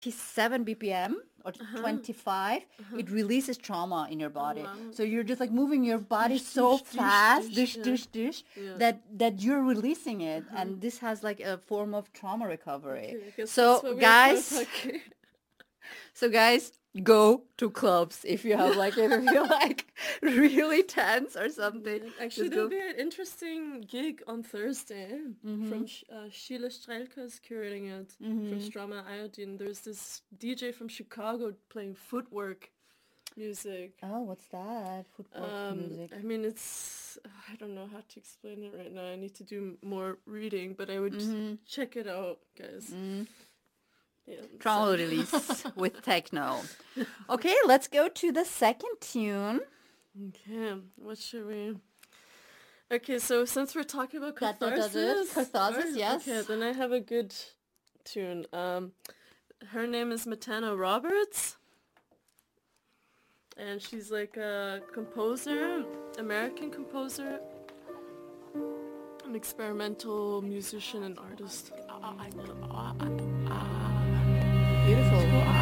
7 BPM or 25, it releases trauma in your body. wow. So you're just like moving your body Dish, so dish, dish, fast, dish, dish, yeah. that you're releasing it, and this has like a form of trauma recovery. Okay, I guess So that's what we're guys, okay. so guys, go to clubs if you have like if you feel like really tense or something. Actually, Just there'll go. be an interesting gig on Thursday from Sheila Strelka's curating it from Strama Iodine. There's this DJ from Chicago playing footwork music. Oh, what's that? Footwork music. I mean, it's I don't know how to explain it right now. I need to do more reading, but I would check it out, guys. Yeah, Trauma release with techno. Okay, let's go to the second tune. Okay, what should we? Okay, so since we're talking about Catharsis, yes. Okay, then I have a good tune. Her name is Matana Roberts, and she's like a composer, American composer, an experimental musician and artist. Beautiful.